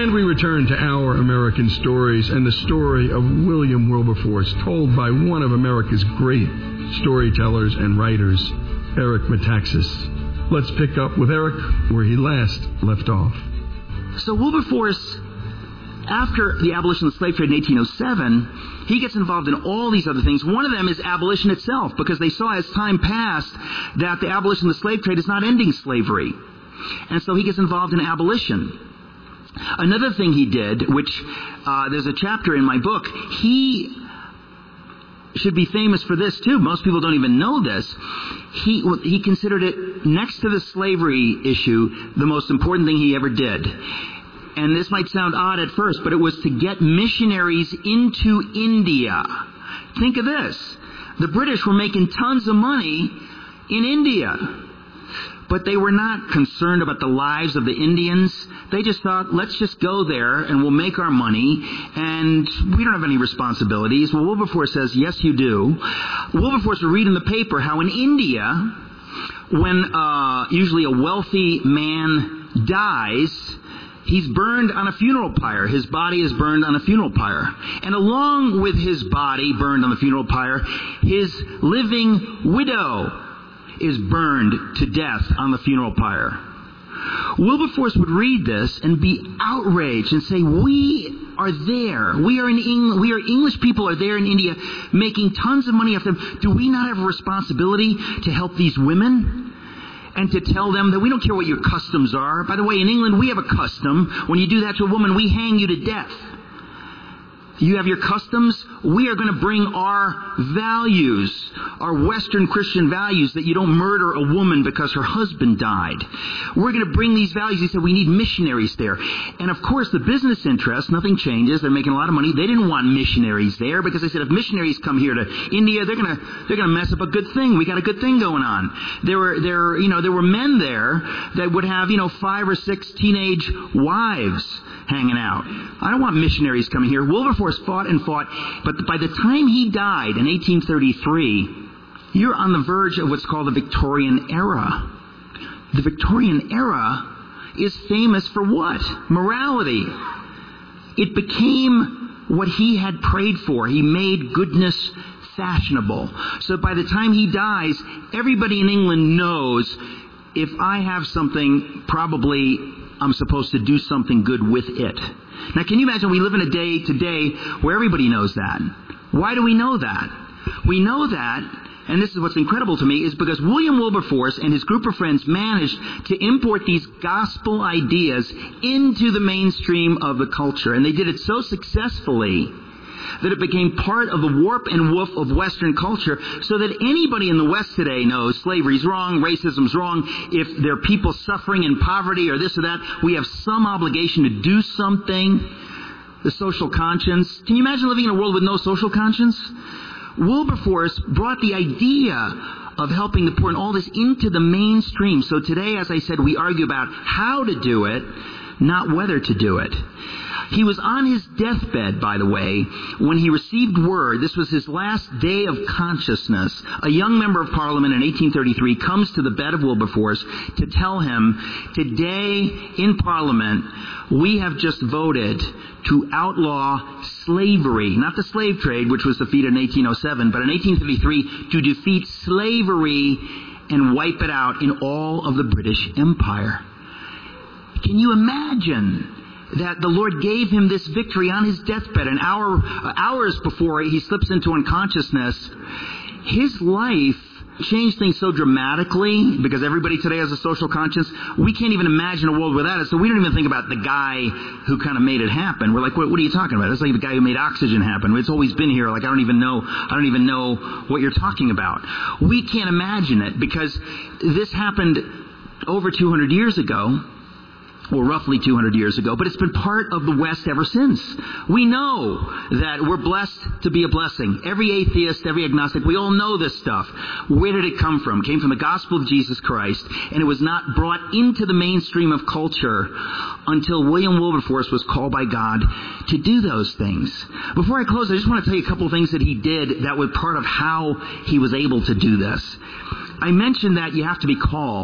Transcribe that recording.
And we return to Our American Stories and the story of William Wilberforce, told by one of America's great storytellers and writers, Eric Metaxas. Let's pick up with Eric where he last left off. So Wilberforce, after the abolition of the slave trade in 1807, he gets involved in all these other things. One of them is abolition itself, because they saw as time passed that the abolition of the slave trade is not ending slavery. And so he gets involved in abolition. Another thing he did, which there's a chapter in my book, he should be famous for this too. Most people don't even know this. He considered it, next to the slavery issue, the most important thing he ever did. And this might sound odd at first, but it was to get missionaries into India. Think of this. The British were making tons of money in India. But they were not concerned about the lives of the Indians. They just thought, let's just go there and we'll make our money and we don't have any responsibilities. Well, Wilberforce says, yes, you do. Wilberforce would read in the paper how in India, when usually a wealthy man dies, he's burned on a funeral pyre. His body is burned on a funeral pyre. And along with his body burned on the funeral pyre, his living widow is burned to death on the funeral pyre. Wilberforce would read this and be outraged and say, we are there. We are English people are there in India making tons of money off them. Do we not have a responsibility to help these women? And to tell them that we don't care what your customs are. By the way, in England, we have a custom. When you do that to a woman, we hang you to death. You have your customs. We are going to bring our values, our Western Christian values, that you don't murder a woman because her husband died. We're going to bring these values. He said we need missionaries there. And of course, the business interests, nothing changes. They're making a lot of money. They didn't want missionaries there because they said if missionaries come here to India, they're going to mess up a good thing. We got a good thing going on. There were men there that would have 5 or 6 teenage wives hanging out. I don't want missionaries coming here. Wilberforce fought and fought, but by the time he died in 1833, you're on the verge of what's called the Victorian era. The Victorian era is famous for what? Morality. It became what he had prayed for. He made goodness fashionable. So by the time he dies, everybody in England knows if I have something, probably I'm supposed to do something good with it. Now, can you imagine we live in a day today where everybody knows that? Why do we know that? We know that, and this is what's incredible to me, is because William Wilberforce and his group of friends managed to import these gospel ideas into the mainstream of the culture. And they did it so successfully that it became part of the warp and woof of Western culture, so that anybody in the West today knows slavery's wrong, racism's wrong. If there are people suffering in poverty or this or that, we have some obligation to do something. The social conscience. Can you imagine living in a world with no social conscience? Wilberforce brought the idea of helping the poor and all this into the mainstream. So today, as I said, we argue about how to do it, not whether to do it. He was on his deathbed, by the way, when he received word. This was his last day of consciousness. A young member of Parliament in 1833 comes to the bed of Wilberforce to tell him, today in Parliament, we have just voted to outlaw slavery. Not the slave trade, which was defeated in 1807, but in 1833 to defeat slavery and wipe it out in all of the British Empire. Can you imagine that the Lord gave him this victory on his deathbed, an hours before he slips into unconsciousness? His life changed things so dramatically because everybody today has a social conscience. We can't even imagine a world without it, so we don't even think about the guy who kind of made it happen. We're like, what are you talking about? It's like the guy who made oxygen happen. It's always been here. Like, I don't even know what you're talking about. We can't imagine it because this happened over 200 years ago. Well, roughly 200 years ago, but it's been part of the West ever since. We know that we're blessed to be a blessing. Every atheist, every agnostic, we all know this stuff. Where did it come from? It came from the gospel of Jesus Christ, and it was not brought into the mainstream of culture until William Wilberforce was called by God to do those things. Before I close, I just want to tell you a couple of things that he did that were part of how he was able to do this. I mentioned that you have to be called.